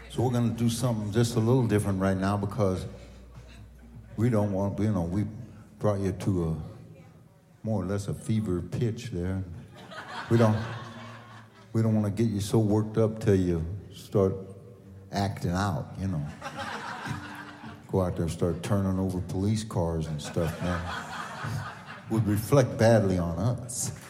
So we're going to do something just a little different right now because we don't want, we brought you to a more or less a fever pitch there. We don't want to get you so worked up till you start acting out, Go out there and start turning over police cars and stuff, man. Would reflect badly on us.